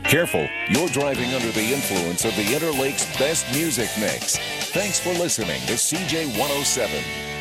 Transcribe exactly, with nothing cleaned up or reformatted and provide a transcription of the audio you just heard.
Careful, you're driving under the influence of the Interlake's best music mix. Thanks for listening to C J one oh seven.